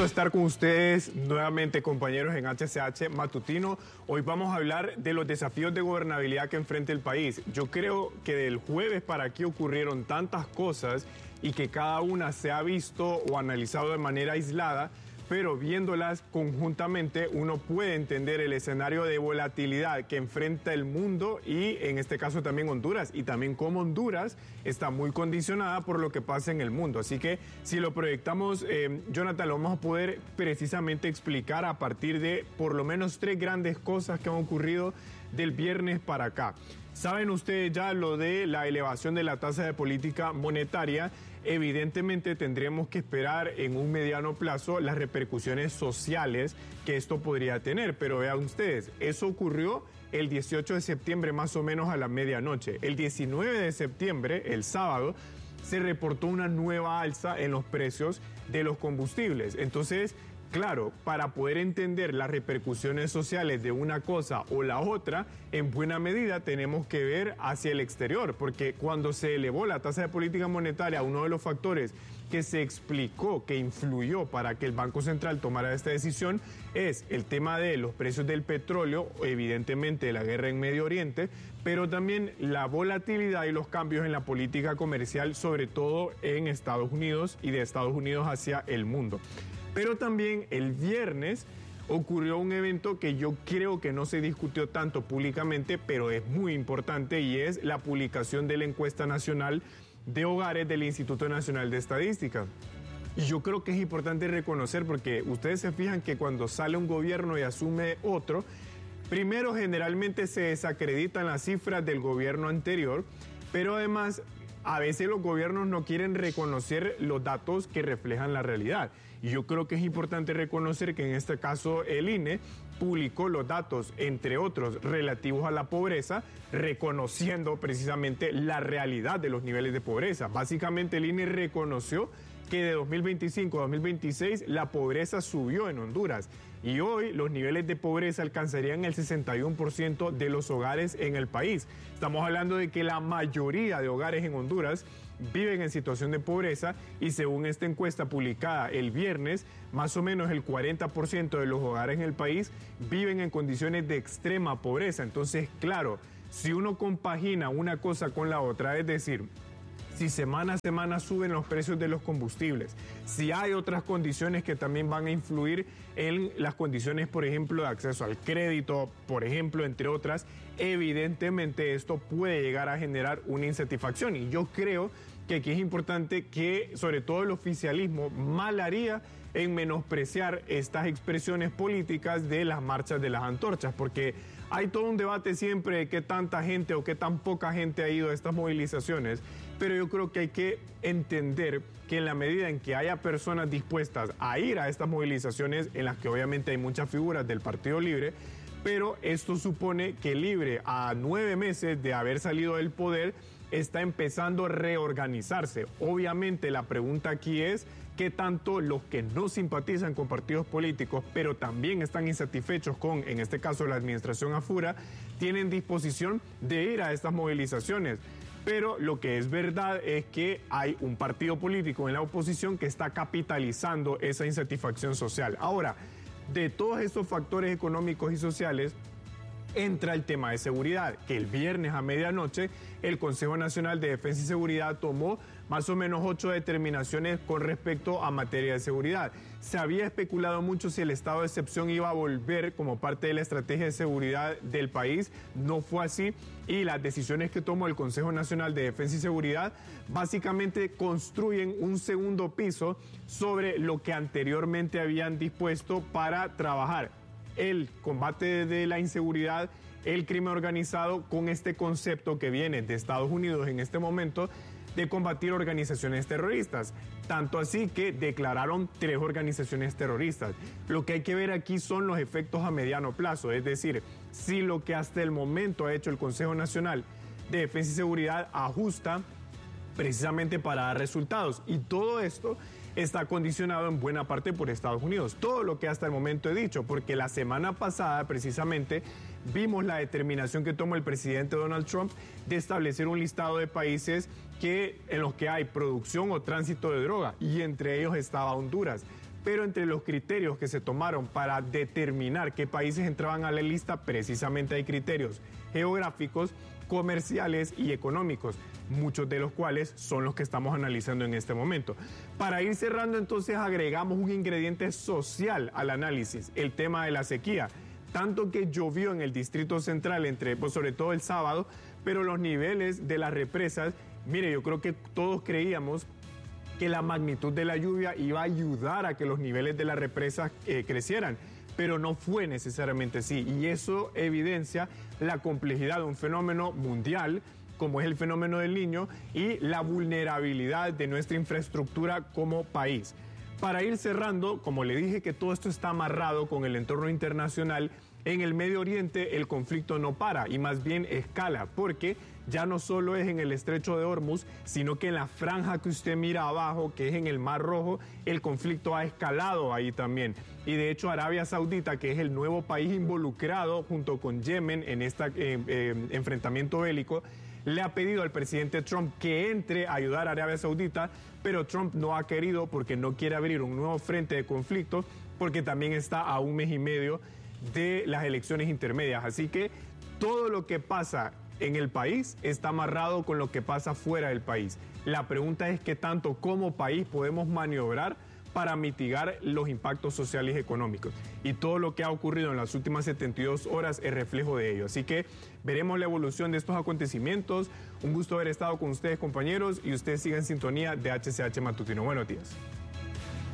gusto estar con ustedes nuevamente, compañeros, en HCH Matutino. Hoy vamos a hablar de los desafíos de gobernabilidad que enfrenta el país. Yo creo que del jueves para aquí ocurrieron tantas cosas y que cada una se ha visto o analizado de manera aislada, pero viéndolas conjuntamente uno puede entender el escenario de volatilidad que enfrenta el mundo y en este caso también Honduras, y también cómo Honduras está muy condicionada por lo que pasa en el mundo. Así que si lo proyectamos, Jonathan, lo vamos a poder precisamente explicar a partir de por lo menos 3 grandes cosas que han ocurrido del viernes para acá. Saben ustedes ya lo de la elevación de la tasa de política monetaria. Evidentemente tendremos que esperar en un mediano plazo las repercusiones sociales que esto podría tener, pero vean ustedes, eso ocurrió el 18 de septiembre más o menos a la medianoche. El 19 de septiembre, el sábado, se reportó una nueva alza en los precios de los combustibles. Entonces, claro, para poder entender las repercusiones sociales de una cosa o la otra, en buena medida tenemos que ver hacia el exterior, porque cuando se elevó la tasa de política monetaria, uno de los factores que se explicó que influyó para que el Banco Central tomara esta decisión es el tema de los precios del petróleo, evidentemente la guerra en Medio Oriente, pero también la volatilidad y los cambios en la política comercial, sobre todo en Estados Unidos y de Estados Unidos hacia el mundo. Pero también el viernes ocurrió un evento que yo creo que no se discutió tanto públicamente, pero es muy importante, y es la publicación de la encuesta nacional de hogares del Instituto Nacional de Estadística. Y yo creo que es importante reconocer, porque ustedes se fijan que cuando sale un gobierno y asume otro, primero generalmente se desacreditan las cifras del gobierno anterior, pero además a veces los gobiernos no quieren reconocer los datos que reflejan la realidad. Y yo creo que es importante reconocer que en este caso el INE publicó los datos, entre otros, relativos a la pobreza, reconociendo precisamente la realidad de los niveles de pobreza. Básicamente el INE reconoció que de 2025 a 2026 la pobreza subió en Honduras y hoy los niveles de pobreza alcanzarían el 61% de los hogares en el país. Estamos hablando de que la mayoría de hogares en Honduras viven en situación de pobreza y según esta encuesta publicada el viernes, más o menos el 40% de los hogares en el país viven en condiciones de extrema pobreza. Entonces, claro, si uno compagina una cosa con la otra, es decir, si semana a semana suben los precios de los combustibles, si hay otras condiciones que también van a influir en las condiciones, por ejemplo, de acceso al crédito, por ejemplo, entre otras, evidentemente esto puede llegar a generar una insatisfacción. Y yo creo que aquí es importante que, sobre todo el oficialismo, mal haría en menospreciar estas expresiones políticas de las marchas de las antorchas, porque hay todo un debate siempre de qué tanta gente o qué tan poca gente ha ido a estas movilizaciones, pero yo creo que hay que entender que en la medida en que haya personas dispuestas a ir a estas movilizaciones, en las que obviamente hay muchas figuras del Partido Libre, pero esto supone que Libre, a 9 meses de haber salido del poder, está empezando a reorganizarse. Obviamente la pregunta aquí es qué tanto los que no simpatizan con partidos políticos, pero también están insatisfechos con, en este caso, la administración Afura, tienen disposición de ir a estas movilizaciones. Pero lo que es verdad es que hay un partido político en la oposición que está capitalizando esa insatisfacción social. Ahora, de todos estos factores económicos y sociales, entra el tema de seguridad, que el viernes a medianoche el Consejo Nacional de Defensa y Seguridad tomó más o menos 8 determinaciones con respecto a materia de seguridad. Se había especulado mucho si el estado de excepción iba a volver como parte de la estrategia de seguridad del país. No fue así y las decisiones que tomó el Consejo Nacional de Defensa y Seguridad básicamente construyen un segundo piso sobre lo que anteriormente habían dispuesto para trabajar el combate de la inseguridad, el crimen organizado, con este concepto que viene de Estados Unidos en este momento de combatir organizaciones terroristas. Tanto así que declararon 3 organizaciones terroristas. Lo que hay que ver aquí son los efectos a mediano plazo, es decir, si lo que hasta el momento ha hecho el Consejo Nacional de Defensa y Seguridad ajusta precisamente para dar resultados. Y todo esto está condicionado en buena parte por Estados Unidos. Todo lo que hasta el momento he dicho, porque la semana pasada precisamente vimos la determinación que tomó el presidente Donald Trump de establecer un listado de países en los que hay producción o tránsito de droga, y entre ellos estaba Honduras. pero entre los criterios que se tomaron para determinar qué países entraban a la lista, precisamente hay criterios geográficos, comerciales y económicos, muchos de los cuales son los que estamos analizando en este momento. Para ir cerrando, entonces, agregamos un ingrediente social al análisis, el tema de la sequía. Tanto que llovió en el Distrito Central, sobre todo el sábado, pero los niveles de las represas, mire, yo creo que todos creíamos que la magnitud de la lluvia iba a ayudar a que los niveles de las represas crecieran, pero no fue necesariamente así. Y eso evidencia la complejidad de un fenómeno mundial, como es el fenómeno del Niño, y la vulnerabilidad de nuestra infraestructura como país. Para ir cerrando, como le dije que todo esto está amarrado con el entorno internacional, en el Medio Oriente el conflicto no para y más bien escala, porque ya no solo es en el estrecho de Hormuz, sino que en la franja que usted mira abajo, que es en el Mar Rojo, el conflicto ha escalado ahí también. Y de hecho Arabia Saudita, que es el nuevo país involucrado junto con Yemen en este enfrentamiento bélico, le ha pedido al presidente Trump que entre a ayudar a Arabia Saudita, pero Trump no ha querido porque no quiere abrir un nuevo frente de conflicto, porque también está a un mes y medio de las elecciones intermedias. Así que todo lo que pasa en el país está amarrado con lo que pasa fuera del país. La pregunta es qué tanto como país podemos maniobrar para mitigar los impactos sociales y económicos. Y todo lo que ha ocurrido en las últimas 72 horas es reflejo de ello. Así que veremos la evolución de estos acontecimientos. Un gusto haber estado con ustedes, compañeros, y ustedes sigan en sintonía de HCH Matutino. Buenos días.